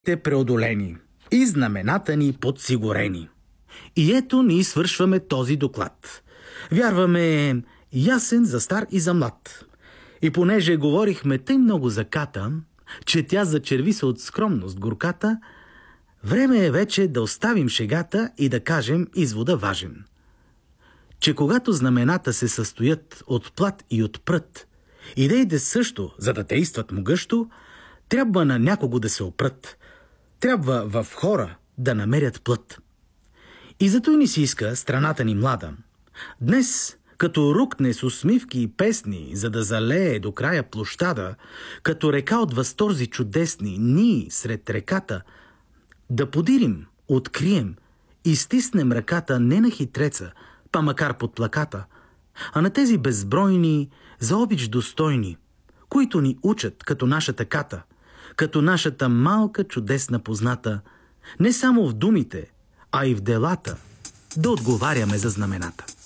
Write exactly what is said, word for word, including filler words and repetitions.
те преодолени и знамената ни подсигурени. И ето ние свършваме този доклад. Вярваме ясен за стар и за млад. И понеже говорихме тъй много за Ката, че тя зачерви се от скромност горката, време е вече да оставим шегата и да кажем извода важен. Че когато знамената се състоят от плат и от прът, и да иде също, за да действат могъщо, трябва на някого да се опрат. Трябва в хора да намерят плът. И зато ни си иска страната ни млада. Днес, като рукне с усмивки и песни, за да залее до края площада, като река от възторзи чудесни, ние сред реката, да подирим, открием и стиснем ръката не на хитреца, па макар под плаката, а на тези безбройни, за обич достойни, които ни учат като нашата Ката, като нашата малка чудесна позната, не само в думите, а и в делата, да отговаряме за знамената.